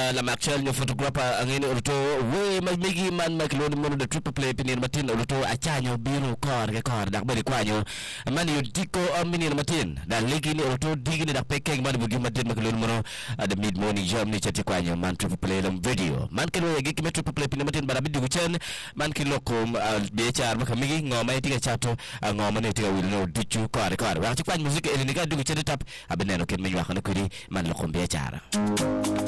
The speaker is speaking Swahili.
la actual nyo photographer ang ini uruto we magmigi man maklon mo the triple play pinir matin uruto achanyo biru kor ke kor dak beri kwanyo man yu diko minir matin dan ligi ni uruto digi ni dak pekeng man bugi matin maklon mo ada mid morning jam ni chati kwanyo man triple play lam video man kelo gi ki triple play pinir matin barabi dugu chen man kilo kom de char makamigi ngomay tiga chato ngomane tiga wilno dichu kor kor wa ti kwan music elini ga dugu chen tap abeneno ken menyo akana kuri man lokom be chara